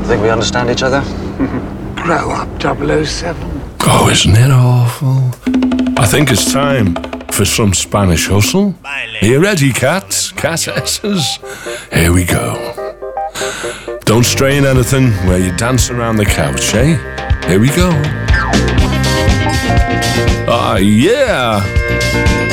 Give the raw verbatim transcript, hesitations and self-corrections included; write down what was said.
Think we understand each other? Grow up, double oh seven. Oh, isn't it awful? I think it's time for some Spanish hustle. Are you ready, cats? Cassesses? Here we go. Don't strain anything where you dance around the couch, eh? Here we go. Ah, yeah!